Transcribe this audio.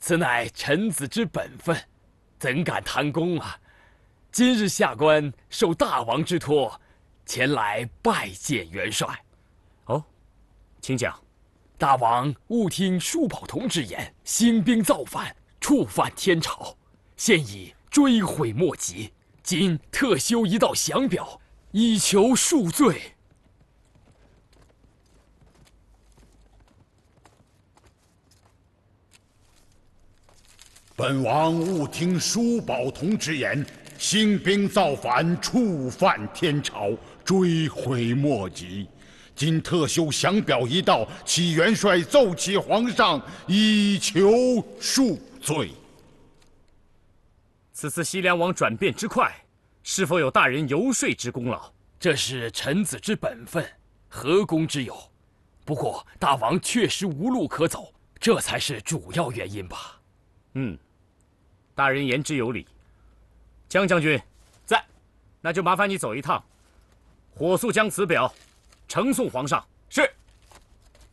此乃臣子之本分，怎敢贪功啊！今日下官受大王之托，前来拜见元帅。 哦，请讲。 大王勿听舒宝同之言，兴兵造反，触犯天朝，现已追悔莫及。今特修一道降表，以求恕罪。 本王勿听舒宝同之言，兴兵造反，触犯天朝，追悔莫及。今特修降表一道，启元帅奏启皇上，以求恕罪。 此次西凉王转变之快，是否有大人游说之功劳？ 这是臣子之本分，何功之有？不过大王确实无路可走，这才是主要原因吧。 大人言之有理。江将军， 在。 那就麻烦你走一趟，火速将此表呈送皇上。 是。